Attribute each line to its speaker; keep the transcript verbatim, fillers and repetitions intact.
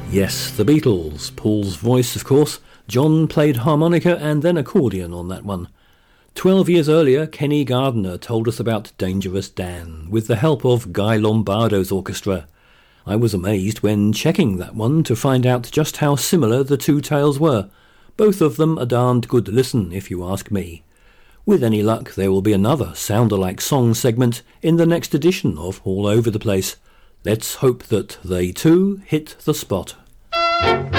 Speaker 1: Yes, the Beatles. Paul's voice, of course. John played harmonica and then accordion on that one. Twelve years earlier, Kenny Gardner told us about Dangerous Dan, with the help of Guy Lombardo's orchestra. I was amazed when checking that one to find out just how similar the two tales were. Both of them a darned good listen, if you ask me. With any luck, there will be another sound-alike song segment in the next edition of All Over the Place. Let's hope that they too hit the spot.